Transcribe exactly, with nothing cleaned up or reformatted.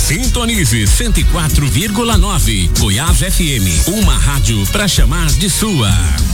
Sintonize cento e quatro vírgula nove. Goiás F M, uma rádio para chamar de sua.